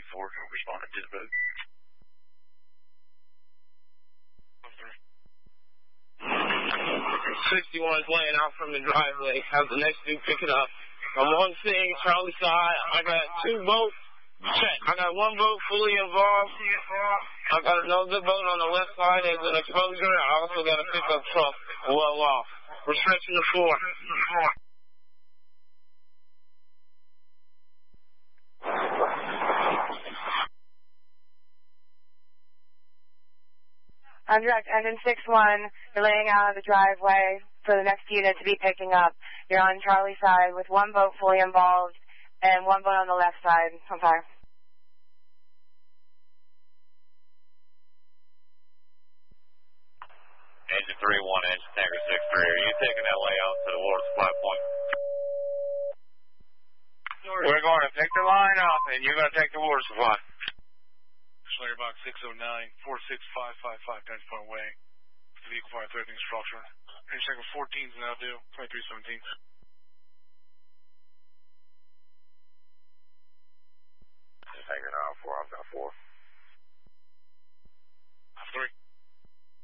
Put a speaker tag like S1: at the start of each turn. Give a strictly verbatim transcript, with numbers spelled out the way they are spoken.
S1: four, responding to the boat.
S2: sixty-one's laying out from the driveway. Have the next dude pick it up. I'm on scene, Charlie side. I got two boats. Check. I got one boat fully involved. I got another boat on the left side as an exposure. I also got a pickup truck well off. We're stretching the floor.
S3: I'm direct engine six one. You're laying out of the driveway for the next unit to be picking up. You're on Charlie side with one boat fully involved and one boat on the left side. Okay.
S1: Engine three one, engine tanker six three. Are you taking that layout to the water supply point?
S2: We're going to pick the line up, and you're going to take the water supply.
S4: Slayer box six oh nine, four six five five five, Dutch Point Way. Vehicle fire threatening structure. Engine tanker fourteen is now due, twenty-three seventeen.
S1: Tanker nine four, I've got four.